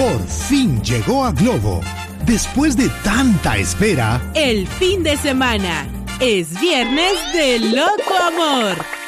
Por fin llegó a Globo. Después de tanta espera, el fin de semana es viernes de loco amor.